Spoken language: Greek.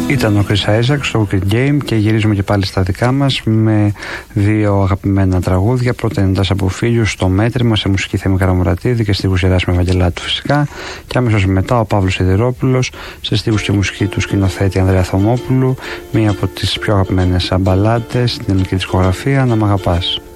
Ήταν ο Chris Isaac στο Wicked Game και γυρίζουμε και πάλι στα δικά μας με δύο αγαπημένα τραγούδια. Πρώτα είναι «Εντάς από φίλους», στο μέτρημα, σε μουσική Θέμη Καραμουρατίδη και στίχους Γεράσιμου Ευαγγελάτου φυσικά, και αμέσως μετά ο Παύλος Σιδηρόπουλος σε στίχους και μουσική του σκηνοθέτη Ανδρέα Θωμόπουλου, μία από τις πιο αγαπημένες μπαλάντες στην ελληνική δισκογραφία, «Να μ' αγαπάς».